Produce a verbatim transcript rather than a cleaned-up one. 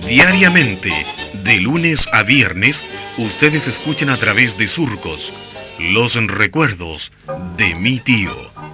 Diariamente, de lunes a viernes, ustedes escuchan a través de Surcos los recuerdos de mi tío.